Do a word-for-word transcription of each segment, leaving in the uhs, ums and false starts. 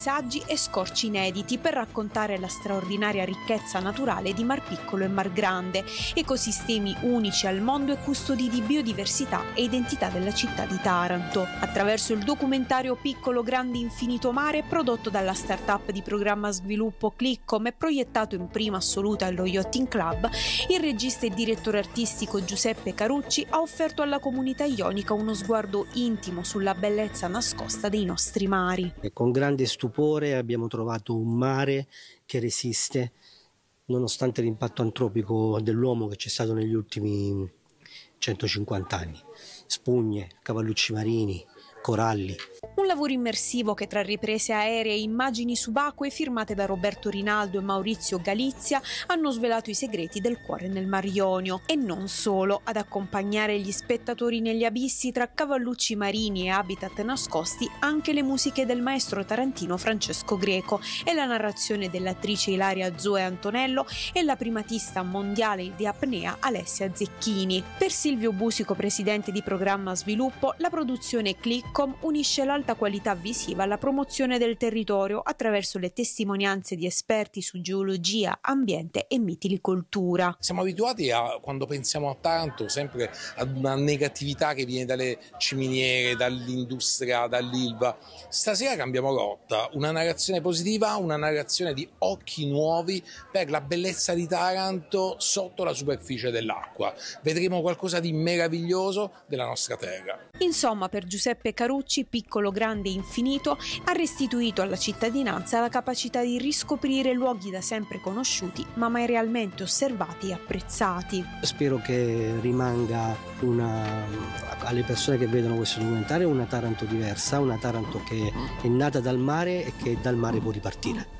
Saggi e scorci inediti per raccontare la straordinaria ricchezza naturale di Mar Piccolo e Mar Grande, ecosistemi unici al mondo e custodi di biodiversità e identità della città di Taranto. Attraverso il documentario Piccolo Grande Infinito Mare, prodotto dalla startup di programma sviluppo Cliccom e proiettato in prima assoluta allo Yachting Club, il regista e direttore artistico Giuseppe Carucci ha offerto alla comunità ionica uno sguardo intimo sulla bellezza nascosta dei nostri mari. E con grande stupore abbiamo trovato un mare che resiste nonostante l'impatto antropico dell'uomo che c'è stato negli ultimi centocinquanta anni. Spugne, cavallucci marini, coralli. Un lavoro immersivo che tra riprese aeree e immagini subacquee firmate da Roberto Rinaldo e Maurizio Galizia hanno svelato i segreti del cuore nel Mar Ionio. E non solo, ad accompagnare gli spettatori negli abissi tra cavallucci marini e habitat nascosti anche le musiche del maestro tarantino Francesco Greco e la narrazione dell'attrice Ilaria Zoe Antonello e la primatista mondiale di apnea Alessia Zecchini. Per Silvio Busico, presidente di programma sviluppo, la produzione Cliccom unisce l'alta qualità visiva alla promozione del territorio attraverso le testimonianze di esperti su geologia, ambiente e mitilicoltura. Siamo abituati a, quando pensiamo a Taranto, sempre ad una negatività che viene dalle ciminiere, dall'industria, dall'Ilva. Stasera cambiamo rotta, una narrazione positiva, una narrazione di occhi nuovi per la bellezza di Taranto sotto la superficie dell'acqua. Vedremo qualcosa di meraviglioso della nostra terra. Insomma, per Giuseppe Carucci, Piccolo Grande Infinito ha restituito alla cittadinanza la capacità di riscoprire luoghi da sempre conosciuti ma mai realmente osservati e apprezzati. Spero che rimanga una, alle persone che vedono questo documentario una Taranto diversa, una Taranto che è nata dal mare e che dal mare può ripartire.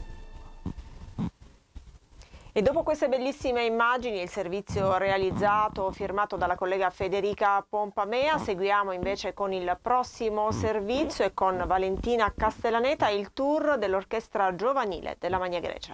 E dopo queste bellissime immagini, il servizio realizzato, firmato dalla collega Federica Pompamea, seguiamo invece con il prossimo servizio e con Valentina Castellaneta il tour dell'orchestra giovanile della Magna Grecia.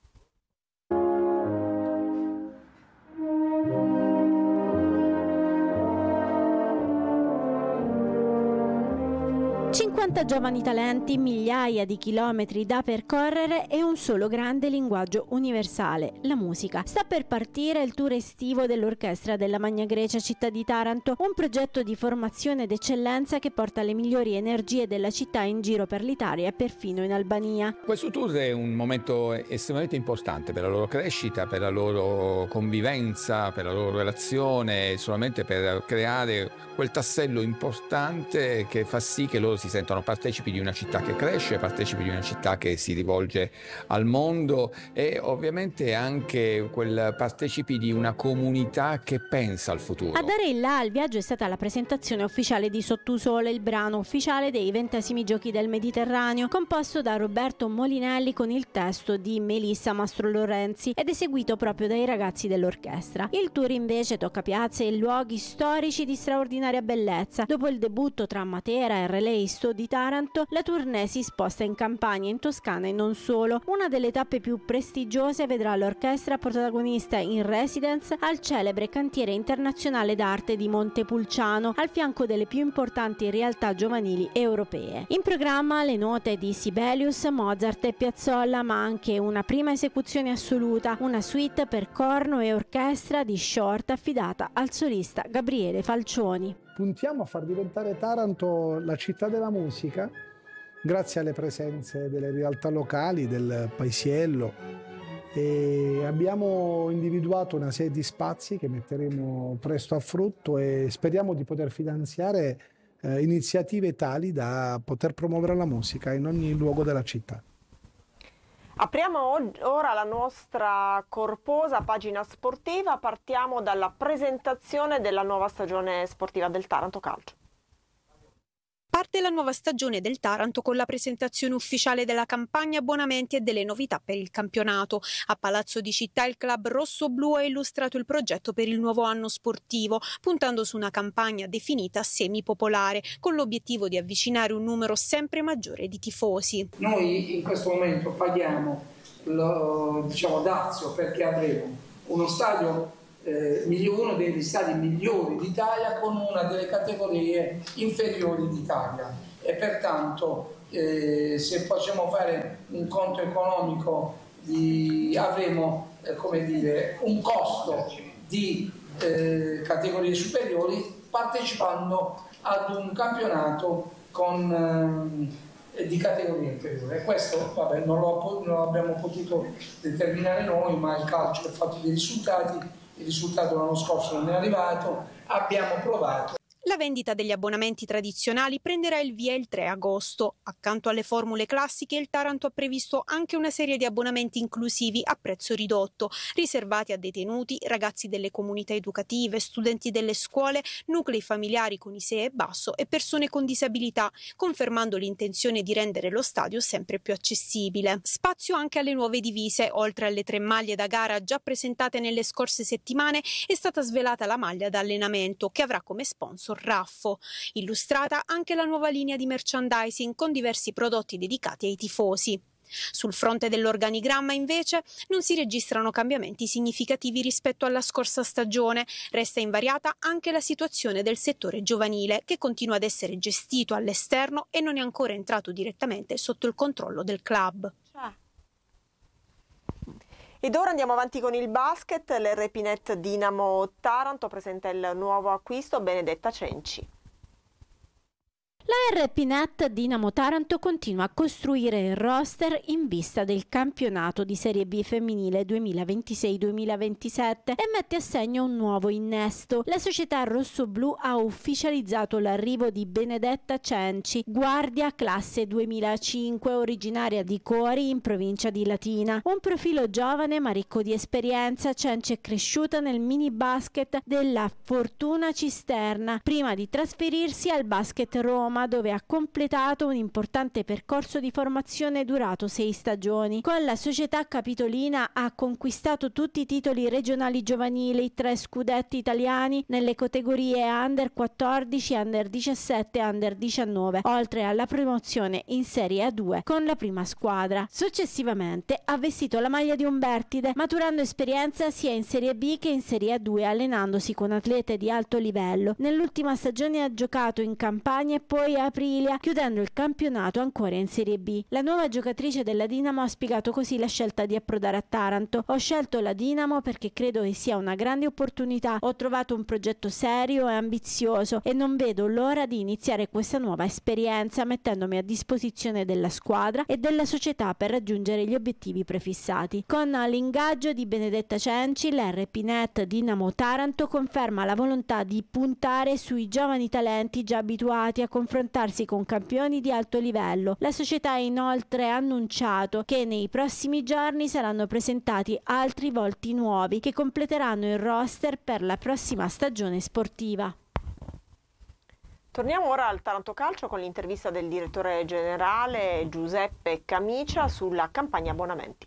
cinquanta giovani talenti, migliaia di chilometri da percorrere e un solo grande linguaggio universale, la musica. Sta per partire il tour estivo dell'Orchestra della Magna Grecia Città di Taranto, un progetto di formazione d'eccellenza che porta le migliori energie della città in giro per l'Italia e perfino in Albania. Questo tour è un momento estremamente importante per la loro crescita, per la loro convivenza, per la loro relazione, solamente per creare quel tassello importante che fa sì che loro si sentono partecipi di una città che cresce, partecipi di una città che si rivolge al mondo e ovviamente anche quel partecipi di una comunità che pensa al futuro. A dare il là al viaggio è stata la presentazione ufficiale di Sottusole, il brano ufficiale dei ventesimi Giochi del Mediterraneo, composto da Roberto Molinelli con il testo di Melissa Mastro Lorenzi ed eseguito proprio dai ragazzi dell'orchestra. Il tour invece tocca piazze e luoghi storici di straordinaria bellezza. Dopo il debutto tra Matera e Releisto di Taranto, la tournée si sposta in Campania, in Toscana e non solo. Una delle tappe più prestigiose vedrà l'orchestra protagonista in residence al celebre cantiere internazionale d'arte di Montepulciano, al fianco delle più importanti realtà giovanili europee. In programma le note di Sibelius, Mozart e Piazzolla, ma anche una prima esecuzione assoluta, una suite per corno e orchestra di Short affidata al solista Gabriele Falcioni. Puntiamo a far diventare Taranto la città della musica grazie alle presenze delle realtà locali, del paesiello, e abbiamo individuato una serie di spazi che metteremo presto a frutto e speriamo di poter finanziare eh, iniziative tali da poter promuovere la musica in ogni luogo della città. Apriamo ora la nostra corposa pagina sportiva, partiamo dalla presentazione della nuova stagione sportiva del Taranto Calcio. Parte la nuova stagione del Taranto con la presentazione ufficiale della campagna abbonamenti e delle novità per il campionato. A Palazzo di Città il club rosso-blu ha illustrato il progetto per il nuovo anno sportivo, puntando su una campagna definita semi-popolare, con l'obiettivo di avvicinare un numero sempre maggiore di tifosi. Noi in questo momento paghiamo lo, diciamo, dazio perché avremo uno stadio Eh, uno degli stadi migliori d'Italia con una delle categorie inferiori d'Italia e pertanto eh, se facciamo fare un conto economico di, avremo eh, come dire, un costo di eh, categorie superiori partecipando ad un campionato con, eh, di categoria inferiore. Questo vabbè, non, lo, non l'abbiamo potuto determinare noi, ma il calcio è fatto di risultati, il risultato l'anno scorso non è arrivato, abbiamo provato. La vendita degli abbonamenti tradizionali prenderà il via il tre agosto. Accanto alle formule classiche, il Taranto ha previsto anche una serie di abbonamenti inclusivi a prezzo ridotto, riservati a detenuti, ragazzi delle comunità educative, studenti delle scuole, nuclei familiari con I S E E basso e persone con disabilità, confermando l'intenzione di rendere lo stadio sempre più accessibile. Spazio anche alle nuove divise. Oltre alle tre maglie da gara già presentate nelle scorse settimane, è stata svelata la maglia da allenamento, che avrà come sponsor Raffo. Illustrata anche la nuova linea di merchandising con diversi prodotti dedicati ai tifosi. Sul fronte dell'organigramma, invece, non si registrano cambiamenti significativi rispetto alla scorsa stagione. Resta invariata anche la situazione del settore giovanile, che continua ad essere gestito all'esterno e non è ancora entrato direttamente sotto il controllo del club. Ed ora andiamo avanti con il basket. L'R P Net Dinamo Taranto presenta il nuovo acquisto, Benedetta Cenci. La R P Net Dinamo Taranto continua a costruire il roster in vista del campionato di Serie B femminile duemilaventisei duemilaventisette e mette a segno un nuovo innesto. La società rossoblù ha ufficializzato l'arrivo di Benedetta Cenci, guardia classe duemilacinque, originaria di Cori in provincia di Latina. Un profilo giovane ma ricco di esperienza, Cenci è cresciuta nel mini basket della Fortuna Cisterna prima di trasferirsi al Basket Roma, dove ha completato un importante percorso di formazione durato sei stagioni. Con la società capitolina ha conquistato tutti i titoli regionali giovanili, tre scudetti italiani nelle categorie Under quattordici, Under diciassette e Under diciannove, oltre alla promozione in Serie A due con la prima squadra. Successivamente ha vestito la maglia di Umbertide, maturando esperienza sia in Serie B che in Serie A due, allenandosi con atlete di alto livello. Nell'ultima stagione ha giocato in Campania e poi a Aprilia, chiudendo il campionato ancora in Serie B. La nuova giocatrice della Dinamo ha spiegato così la scelta di approdare a Taranto. Ho scelto la Dinamo perché credo che sia una grande opportunità. Ho trovato un progetto serio e ambizioso e non vedo l'ora di iniziare questa nuova esperienza, mettendomi a disposizione della squadra e della società per raggiungere gli obiettivi prefissati. Con l'ingaggio di Benedetta Cenci, l'R P Net Dinamo Taranto conferma la volontà di puntare sui giovani talenti già abituati a confrontare confrontarsi con campioni di alto livello. La società ha inoltre annunciato che nei prossimi giorni saranno presentati altri volti nuovi che completeranno il roster per la prossima stagione sportiva. Torniamo ora al Taranto Calcio con l'intervista del direttore generale Giuseppe Camicia sulla campagna abbonamenti.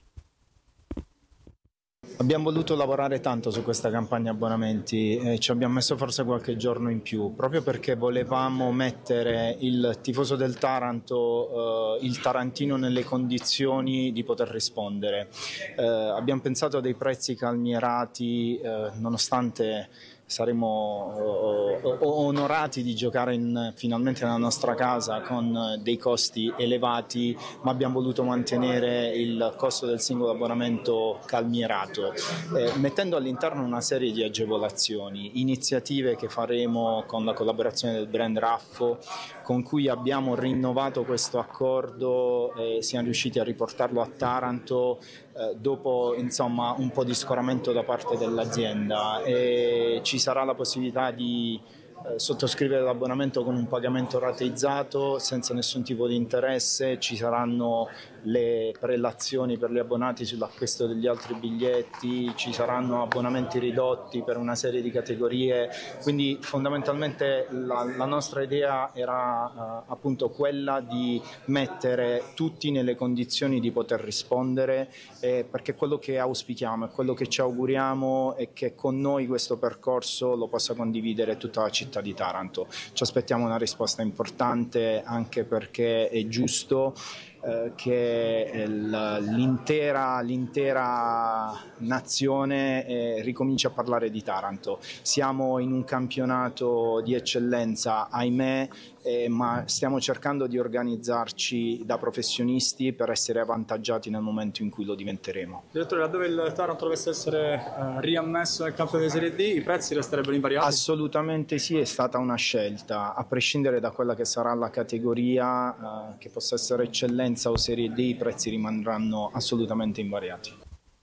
Abbiamo voluto lavorare tanto su questa campagna abbonamenti e ci abbiamo messo forse qualche giorno in più, proprio perché volevamo mettere il tifoso del Taranto, eh, il tarantino, nelle condizioni di poter rispondere. Eh, abbiamo pensato a dei prezzi calmierati, eh, nonostante saremo onorati di giocare in, finalmente nella nostra casa con dei costi elevati, ma abbiamo voluto mantenere il costo del singolo abbonamento calmierato, eh, mettendo all'interno una serie di agevolazioni, iniziative che faremo con la collaborazione del brand Raffo, con cui abbiamo rinnovato questo accordo e siamo riusciti a riportarlo a Taranto eh, dopo insomma un po' di scoramento da parte dell'azienda, e ci sarà la possibilità di eh, sottoscrivere l'abbonamento con un pagamento rateizzato senza nessun tipo di interesse. Ci saranno le prelazioni per gli abbonati sull'acquisto degli altri biglietti, ci saranno abbonamenti ridotti per una serie di categorie, quindi fondamentalmente la, la nostra idea era uh, appunto quella di mettere tutti nelle condizioni di poter rispondere, eh, perché quello che auspichiamo e quello che ci auguriamo è che con noi questo percorso lo possa condividere tutta la città di Taranto. Ci aspettiamo una risposta importante, anche perché è giusto che l'intera, l'intera nazione eh, ricomincia a parlare di Taranto. Siamo in un campionato di eccellenza, ahimè, eh, ma stiamo cercando di organizzarci da professionisti per essere avvantaggiati nel momento in cui lo diventeremo. Direttore, laddove il Taranto dovesse essere eh, riammesso nel campo di Serie D, i prezzi resterebbero invariati? Assolutamente sì, è stata una scelta, a prescindere da quella che sarà la categoria, eh, che possa essere eccellenza o Serie D, i prezzi rimarranno assolutamente invariati.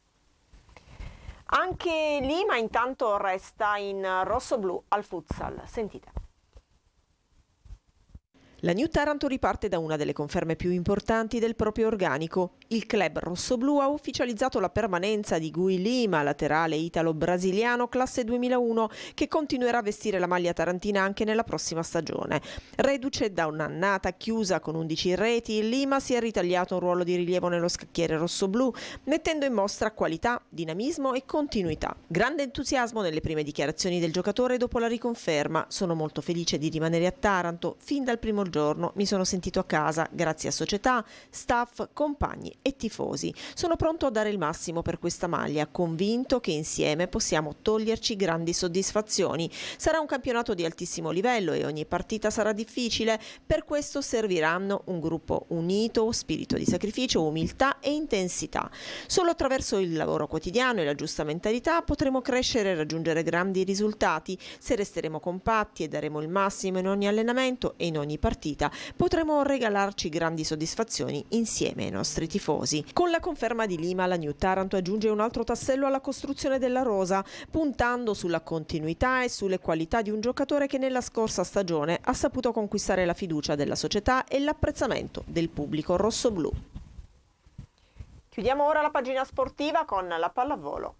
Anche Lima intanto resta in rosso-blu al futsal. Sentite. La New Taranto riparte da una delle conferme più importanti del proprio organico. Il club rossoblu ha ufficializzato la permanenza di Gui Lima, laterale italo-brasiliano classe duemilauno, che continuerà a vestire la maglia tarantina anche nella prossima stagione. Reduce da un'annata chiusa con undici reti, Lima si è ritagliato un ruolo di rilievo nello scacchiere rossoblu, mettendo in mostra qualità, dinamismo e continuità. Grande entusiasmo nelle prime dichiarazioni del giocatore dopo la riconferma. Sono molto felice di rimanere a Taranto. Fin dal primo giorno mi sono sentito a casa, grazie a società, staff, compagni e tifosi. Sono pronto a dare il massimo per questa maglia, convinto che insieme possiamo toglierci grandi soddisfazioni. Sarà un campionato di altissimo livello e ogni partita sarà difficile, per questo serviranno un gruppo unito, spirito di sacrificio, umiltà e intensità. Solo attraverso il lavoro quotidiano e la giusta mentalità potremo crescere e raggiungere grandi risultati. Se resteremo compatti e daremo il massimo in ogni allenamento e in ogni partita, potremo regalarci grandi soddisfazioni insieme ai nostri tifosi. Con la conferma di Lima, la New Taranto aggiunge un altro tassello alla costruzione della rosa, puntando sulla continuità e sulle qualità di un giocatore che nella scorsa stagione ha saputo conquistare la fiducia della società e l'apprezzamento del pubblico rossoblu. Chiudiamo ora la pagina sportiva con la pallavolo.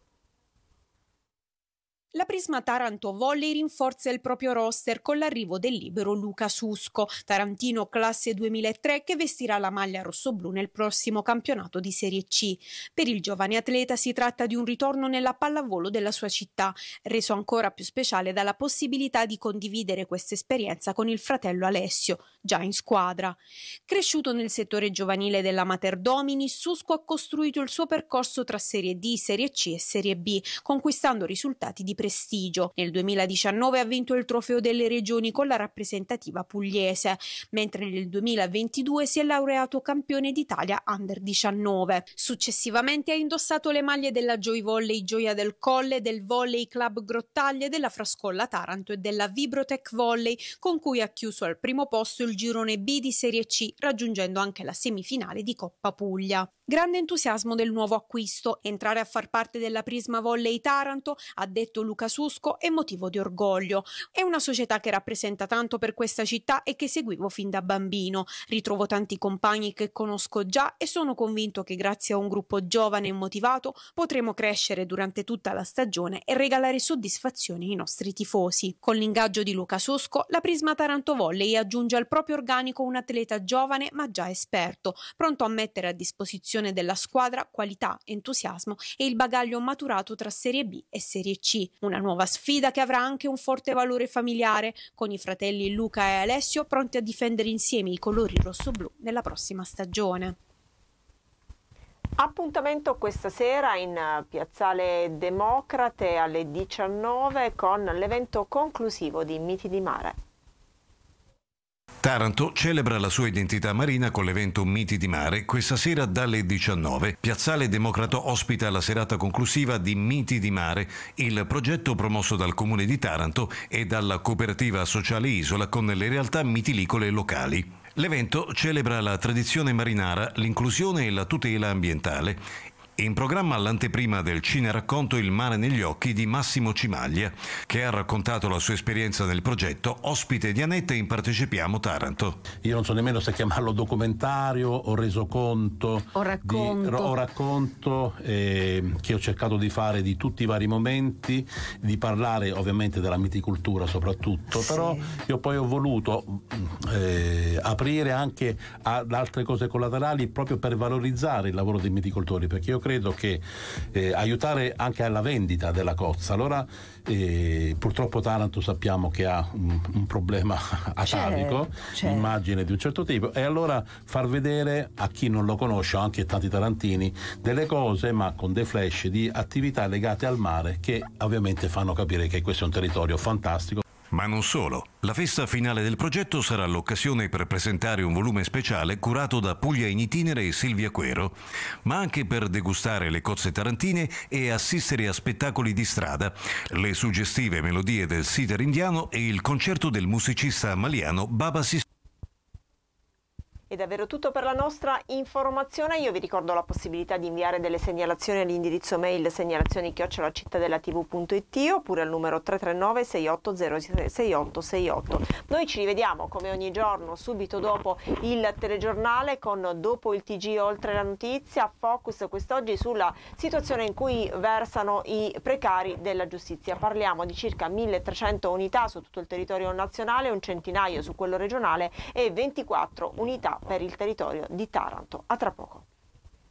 La Prisma Taranto Volley rinforza il proprio roster con l'arrivo del libero Luca Susco, tarantino classe duemilatré, che vestirà la maglia rossoblu nel prossimo campionato di Serie C. Per il giovane atleta si tratta di un ritorno nella pallavolo della sua città, reso ancora più speciale dalla possibilità di condividere questa esperienza con il fratello Alessio, già in squadra. Cresciuto nel settore giovanile della Mater Domini, Susco ha costruito il suo percorso tra Serie D, Serie C e Serie B, conquistando risultati di prestigio. Nel duemiladiciannove ha vinto il trofeo delle regioni con la rappresentativa pugliese, mentre nel duemilaventidue si è laureato campione d'Italia under diciannove. Successivamente ha indossato le maglie della Joy Volley Gioia del Colle, del Volley Club Grottaglie, della Frascolla Taranto e della Vibrotech Volley, con cui ha chiuso al primo posto il girone B di Serie C, raggiungendo anche la semifinale di Coppa Puglia. Grande entusiasmo del nuovo acquisto. Entrare a far parte della Prisma Volley Taranto, ha detto Luca Susco, è motivo di orgoglio. È una società che rappresenta tanto per questa città e che seguivo fin da bambino. Ritrovo tanti compagni che conosco già e sono convinto che grazie a un gruppo giovane e motivato potremo crescere durante tutta la stagione e regalare soddisfazioni ai nostri tifosi. Con l'ingaggio di Luca Susco, la Prisma Taranto Volley aggiunge al proprio organico un atleta giovane ma già esperto, pronto a mettere a disposizione della squadra qualità, entusiasmo e il bagaglio maturato tra Serie B e Serie C. Una nuova sfida che avrà anche un forte valore familiare, con i fratelli Luca e Alessio pronti a difendere insieme i colori rossoblu nella prossima stagione. Appuntamento questa sera in Piazzale Democrate alle diciannove con l'evento conclusivo di Miti di Mare. Taranto celebra la sua identità marina con l'evento Miti di Mare questa sera dalle diciannove. Piazzale Democrato ospita la serata conclusiva di Miti di Mare, il progetto promosso dal Comune di Taranto e dalla cooperativa sociale Isola con le realtà mitilicole locali. L'evento celebra la tradizione marinara, l'inclusione e la tutela ambientale. In programma l'anteprima del cineracconto Il mare negli occhi di Massimo Cimaglia, che ha raccontato la sua esperienza nel progetto, ospite di Anetta in Partecipiamo Taranto. Io non so nemmeno se chiamarlo documentario o resoconto o racconto, di, o racconto eh, che ho cercato di fare di tutti i vari momenti, di parlare ovviamente della miticoltura soprattutto, sì. Però io poi ho voluto eh, aprire anche ad altre cose collaterali proprio per valorizzare il lavoro dei miticoltori, perché io credo che eh, aiutare anche alla vendita della cozza. Allora eh, purtroppo Taranto sappiamo che ha un, un problema atavico, immagine di un certo tipo, e allora far vedere a chi non lo conosce, anche tanti tarantini, delle cose ma con dei flash di attività legate al mare che ovviamente fanno capire che questo è un territorio fantastico. Ma non solo. La festa finale del progetto sarà l'occasione per presentare un volume speciale curato da Puglia in Itinere e Silvia Quero, ma anche per degustare le cozze tarantine e assistere a spettacoli di strada, le suggestive melodie del sitar indiano e il concerto del musicista maliano Baba Sis. È davvero tutto per la nostra informazione. Io vi ricordo la possibilità di inviare delle segnalazioni all'indirizzo mail segnalazioni chiocciola cittadellativ punto it oppure al numero tre tre nove sei otto zero sei otto sei otto. Noi ci rivediamo come ogni giorno subito dopo il telegiornale con Dopo il T G oltre la notizia, focus quest'oggi sulla situazione in cui versano i precari della giustizia. Parliamo di circa milletrecento unità su tutto il territorio nazionale, un centinaio su quello regionale e ventiquattro unità per il territorio di Taranto. A tra poco.